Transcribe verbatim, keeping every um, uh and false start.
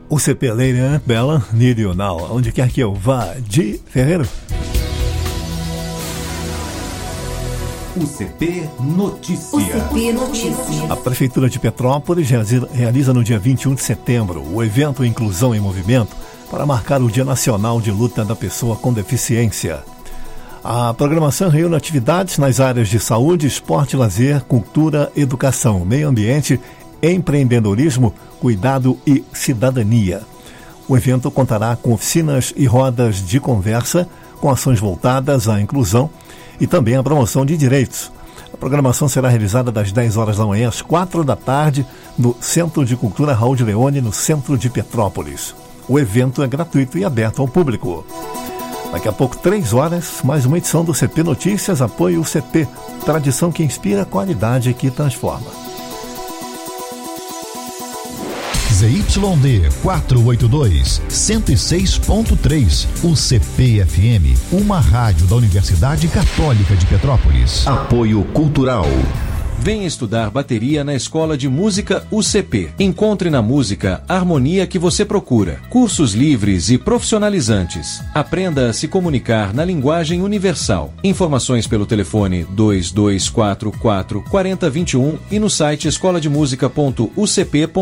U C P Lady Bella, Need You Now, onde quer que eu vá, de Ferreiro. U C P Notícias. U C P Notícias. A Prefeitura de Petrópolis realiza no dia vinte e um de setembro o evento Inclusão em Movimento para marcar o Dia Nacional de Luta da Pessoa com Deficiência. A programação reúne atividades nas áreas de saúde, esporte, lazer, cultura, educação, meio ambiente, empreendedorismo, cuidado e cidadania. O evento contará com oficinas e rodas de conversa, com ações voltadas à inclusão e também à promoção de direitos. A programação será realizada das dez horas da manhã às quatro da tarde no Centro de Cultura Raul de Leone, no centro de Petrópolis. O evento é gratuito e aberto ao público. Daqui a pouco, três horas, mais uma edição do U C P Notícias, apoio U C P, tradição que inspira, qualidade que transforma. Z Y D quatrocentos e oitenta e dois, cento e seis ponto três, U C P F M, uma rádio da Universidade Católica de Petrópolis. Apoio Cultural. Venha estudar bateria na Escola de Música U C P. Encontre na música a harmonia que você procura. Cursos livres e profissionalizantes. Aprenda a se comunicar na linguagem universal. Informações pelo telefone dois dois quatro quatro, quatro zero dois um e no site escola de música ponto u c p ponto